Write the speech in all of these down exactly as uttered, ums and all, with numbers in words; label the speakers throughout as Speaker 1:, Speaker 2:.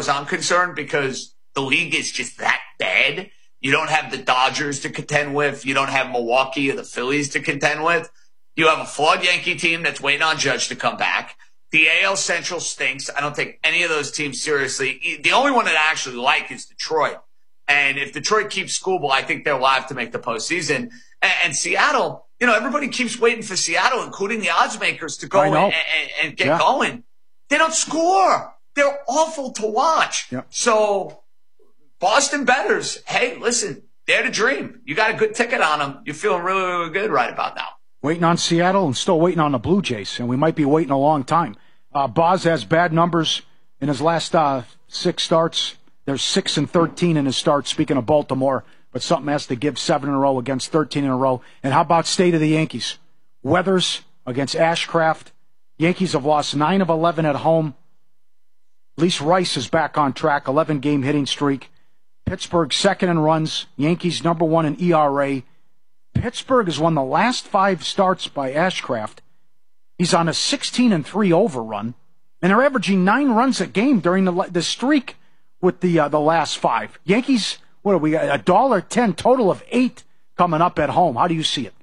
Speaker 1: as I'm concerned, because the league is just that bad. You don't have the Dodgers to contend with. You don't have Milwaukee or the Phillies to contend with. You have a flawed Yankee team that's waiting on Judge to come back. The A L Central stinks. I don't take any of those teams seriously. The only one that I actually like is Detroit. And if Detroit keeps Skubal, I think they're live to make the postseason. And, and Seattle, you know, everybody keeps waiting for Seattle, including the odds makers, to go and, and, and get yeah. going. They don't score. They're awful to watch. Yep. So Boston bettors, hey, listen, dare to dream. You got a good ticket on them. You're feeling really, really good right about now.
Speaker 2: Waiting on Seattle and still waiting on the Blue Jays, and we might be waiting a long time. Uh, Boz has bad numbers in his last uh, six starts. There's six and thirteen in his starts, speaking of Baltimore, but something has to give seven in a row against thirteen in a row. And how about state of the Yankees? Weathers against Ashcraft. Yankees have lost nine of eleven at home. At least Rice is back on track, eleven-game hitting streak. Pittsburgh second in runs. Yankees number one in E R A. Pittsburgh has won the last five starts by Ashcraft. He's on a sixteen and three overrun, and they're averaging nine runs a game during the the streak with the uh, the last five. Yankees, what are we got? A dollar ten, total of eight coming up at home. How do you see it?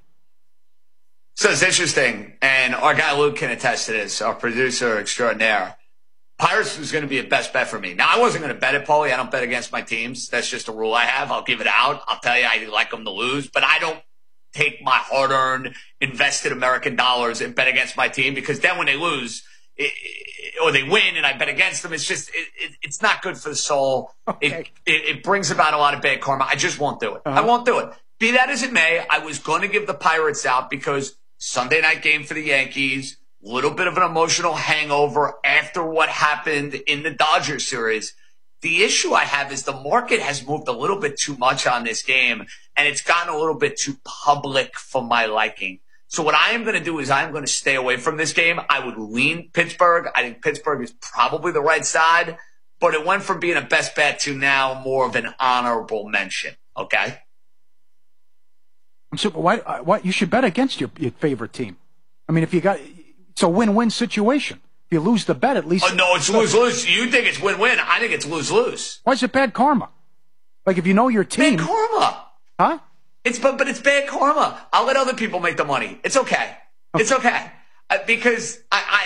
Speaker 1: So it's interesting, and our guy Luke can attest to this, our producer extraordinaire. Pirates was going to be a best bet for me. Now, I wasn't going to bet it, Paulie. I don't bet against my teams. That's just a rule I have. I'll give it out. I'll tell you I like them to lose, but I don't take my hard-earned, invested American dollars and bet against my team, because then when they lose it, it, or they win and I bet against them, it's just it, it, it's not good for the soul. Okay. It, it, it brings about a lot of bad karma. I just won't do it. Uh-huh. I won't do it. Be that as it may, I was going to give the Pirates out because Sunday night game for the Yankees, a little bit of an emotional hangover after what happened in the Dodgers series. The issue I have is the market has moved a little bit too much on this game, and it's gotten a little bit too public for my liking. So what I am going to do is I'm going to stay away from this game. I would lean Pittsburgh. I think Pittsburgh is probably the right side, but it went from being a best bet to now more of an honorable mention. Okay?
Speaker 2: So why, why, you should bet against your, your favorite team. I mean, if you got, it's a win-win situation. If you lose the bet, at least.
Speaker 1: Oh, no, it's lose-lose. You think it's win-win. I think it's lose-lose.
Speaker 2: Why is it bad karma? Like, if you know your team.
Speaker 1: Bad karma.
Speaker 2: Huh?
Speaker 1: It's but, but it's bad karma. I'll let other people make the money. It's okay. okay. It's okay. Uh, because I,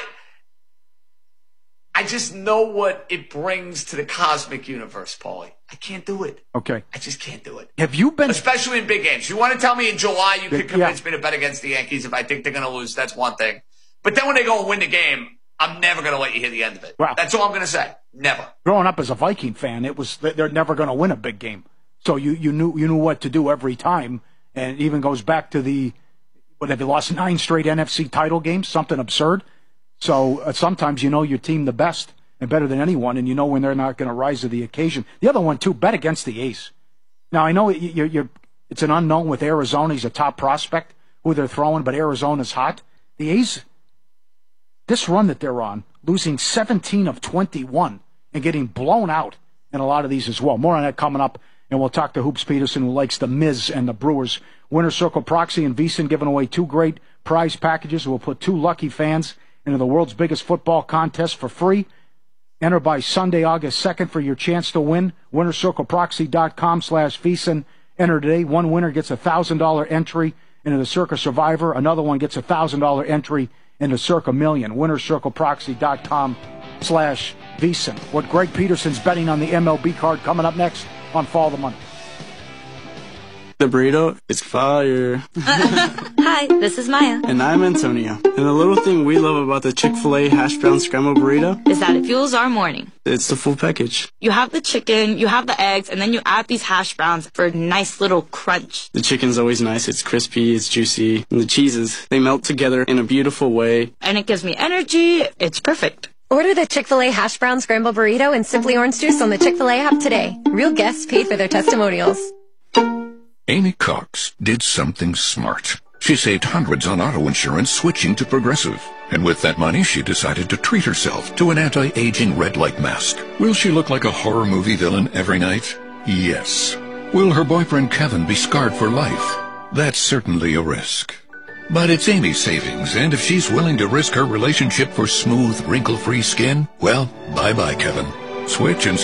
Speaker 1: I, I just know what it brings to the cosmic universe, Paulie. I can't do it.
Speaker 2: Okay.
Speaker 1: I just can't do it.
Speaker 2: Have you been.
Speaker 1: Especially in big games. You want to tell me in July you could convince
Speaker 2: yeah.
Speaker 1: me to bet against the Yankees if I think they're going to lose? That's one thing. But then when they go and win the game, I'm never going to let you hear the end of it. Wow. That's all I'm going to say. Never.
Speaker 2: Growing up as a Viking fan, it was they're never going to win a big game. So you, you knew you knew what to do every time, and it even goes back to the what have they lost nine straight N F C title games, something absurd. So uh, sometimes you know your team the best and better than anyone, and you know when they're not going to rise to the occasion. The other one too, bet against the A's. Now I know you're, you're it's an unknown with Arizona. He's a top prospect who they're throwing, but Arizona's hot. The A's. This run that they're on, losing seventeen of twenty-one and getting blown out in a lot of these as well. More on that coming up, and we'll talk to Hoops Peterson, who likes the Miz and the Brewers. Winner Circle Proxy and VSiN giving away two great prize packages. We'll put two lucky fans into the world's biggest football contest for free. Enter by Sunday, August second for your chance to win. winner circle proxy dot com slash VSiN. Enter today. One winner gets a one thousand dollars entry into the Circa Survivor. Another one gets a one thousand dollars entry into Circa Million. winner circle proxy dot com slash VSiN. What Greg Peterson's betting on the M L B card coming up next on Follow the Money.
Speaker 3: The burrito is fire.
Speaker 4: Hi, this is Maya.
Speaker 3: And I'm Antonio. And the little thing we love about the Chick-fil-A hash brown scrambled burrito
Speaker 4: is that it fuels our morning.
Speaker 3: It's the full package.
Speaker 4: You have the chicken, you have the eggs, and then you add these hash browns for a nice little crunch.
Speaker 3: The chicken's always nice. It's crispy, it's juicy. And the cheeses, they melt together in a beautiful way.
Speaker 4: And it gives me energy. It's perfect.
Speaker 5: Order the Chick-fil-A hash brown scrambled burrito and Simply Orange Juice on the Chick-fil-A app today. Real guests paid for their testimonials.
Speaker 6: Amy Cox did something smart. She saved hundreds on auto insurance switching to Progressive. And with that money, she decided to treat herself to an anti-aging red light mask. Will she look like a horror movie villain every night? Yes. Will her boyfriend Kevin be scarred for life? That's certainly a risk. But it's Amy's savings, and if she's willing to risk her relationship for smooth, wrinkle-free skin, well, bye-bye, Kevin. Switch and